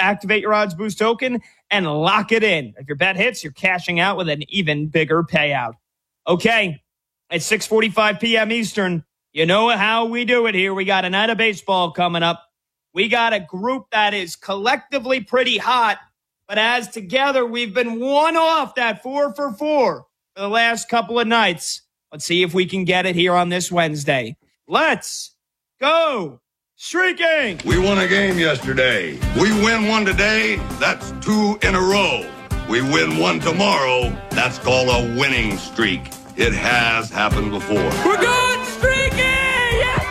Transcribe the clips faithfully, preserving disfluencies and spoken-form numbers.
activate your Odds Boost token and lock it in. If your bet hits, you're cashing out with an even bigger payout. Okay, it's six forty-five p.m. Eastern. You know how we do it here. We got a night of baseball coming up. We got a group that is collectively pretty hot, but as together, we've been one off that four for four for the last couple of nights. Let's see if we can get it here on this Wednesday. Let's go streaking. We won a game yesterday. We win one today. That's two in a row. We win one tomorrow. That's called a winning streak. It has happened before. We're good streaking! Yes!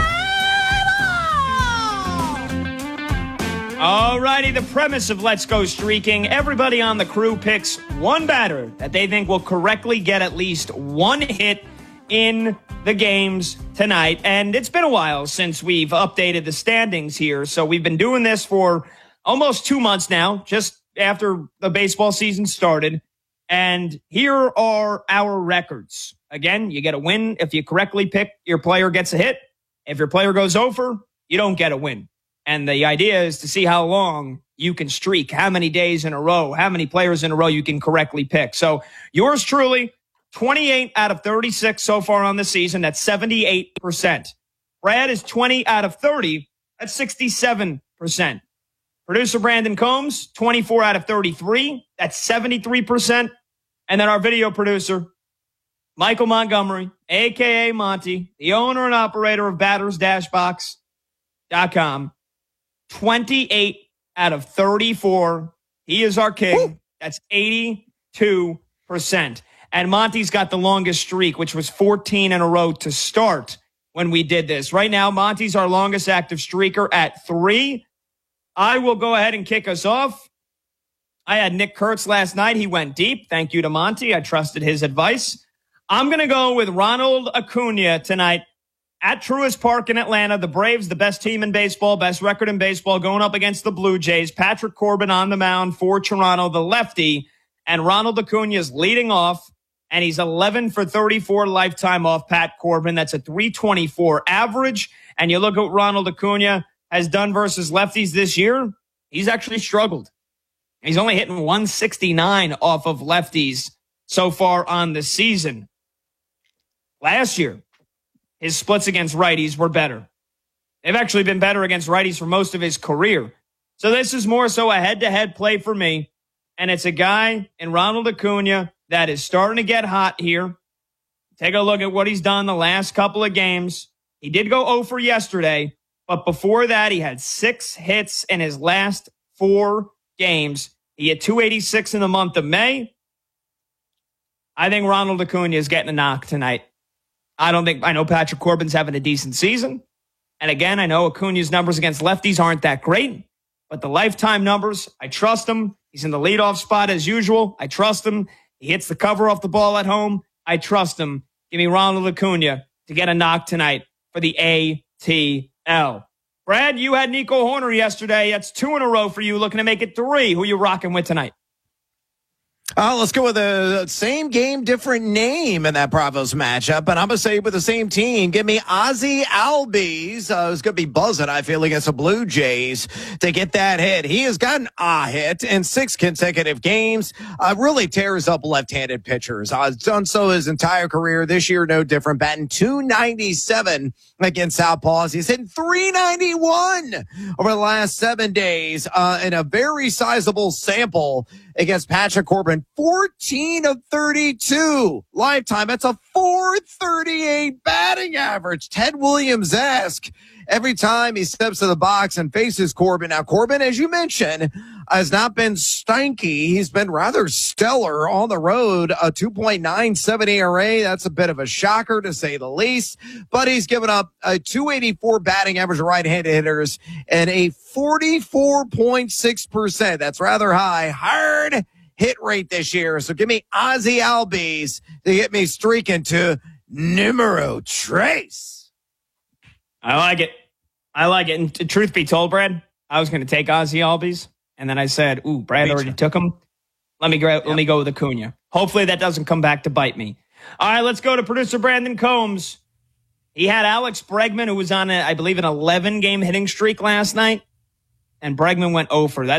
All righty, the premise of Let's Go Streaking, everybody on the crew picks one batter that they think will correctly get at least one hit in the games tonight. And it's been a while since we've updated the standings here, so we've been doing this for almost two months now, just after the baseball season started. And here are our records. Again, you get a win if you correctly pick your player gets a hit. If your player goes over, you don't get a win. And the idea is to see how long you can streak, how many days in a row, how many players in a row you can correctly pick. So yours truly, twenty-eight out of thirty-six so far on the season. That's seventy-eight percent. Brad is twenty out of thirty. That's sixty-seven percent. Producer Brandon Combs, twenty-four out of thirty-three. That's seventy-three percent. And then our video producer, Michael Montgomery, a k a. Monty, the owner and operator of batters dash box dot com, twenty-eight out of thirty-four. He is our king. Woo! That's eighty-two percent. And Monty's got the longest streak, which was fourteen in a row to start when we did this. Right now, Monty's our longest active streaker at three. I will go ahead and kick us off. I had Nick Kurtz last night. He went deep. Thank you to Monty. I trusted his advice. I'm going to go with Ronald Acuna tonight at Truist Park in Atlanta. The Braves, the best team in baseball, best record in baseball, going up against the Blue Jays. Patrick Corbin on the mound for Toronto, the lefty. And Ronald Acuna is leading off, and he's eleven for thirty-four lifetime off Pat Corbin. That's a three twenty-four average. And you look at what Ronald Acuna has done versus lefties this year, he's actually struggled. He's only hitting one sixty-nine off of lefties so far on the season. Last year, his splits against righties were better. They've actually been better against righties for most of his career. So this is more so a head-to-head play for me. And it's a guy in Ronald Acuna that is starting to get hot here. Take a look at what he's done the last couple of games. He did go oh for yesterday, but before that, he had six hits in his last four games. He had two eighty-six in the month of May. I think Ronald Acuna is getting a knock tonight. I don't think, I know Patrick Corbin's having a decent season. And again, I know Acuna's numbers against lefties aren't that great, but the lifetime numbers, I trust him. He's in the leadoff spot as usual. I trust him. He hits the cover off the ball at home. I trust him. Give me Ronald Acuna to get a knock tonight for the A T L. Brad, you had Nico Horner yesterday. That's two in a row for you, looking to make it three. Who you rocking with tonight? Uh, let's go with the same game, different name in that Bravos matchup. And I'm going to say with the same team, give me Ozzie Albies. Uh, it's going to be buzzing, I feel, against the Blue Jays to get that hit. He has gotten a hit in six consecutive games. Uh, really tears up left-handed pitchers. Uh, done so his entire career. This year, no different. Batting two ninety-seven against Southpaws. He's hitting three ninety-one over the last seven days uh, in a very sizable sample against Patrick Corbin. fourteen of thirty-two lifetime. That's a four thirty-eight batting average. Ted Williams-esque every time he steps to the box and faces Corbin. Now, Corbin, as you mentioned, has not been stanky. He's been rather stellar on the road. A two point nine seven E R A. That's a bit of a shocker, to say the least. But he's given up a two eighty-four batting average right-handed hitters and a forty-four point six percent. That's rather high. Hard hit rate this year. So give me Ozzie Albies to get me streaking to numero tres. I like it. I like it. And t- truth be told, Brad, I was going to take Ozzie Albies, and then I said, ooh, Brad already took him. Let me go, yep. Let me go with Acuna. Hopefully that doesn't come back to bite me. All right, let's go to producer Brandon Combs. He had Alex Bregman, who was on, a, I believe, an eleven-game hitting streak last night, and Bregman went oh for. That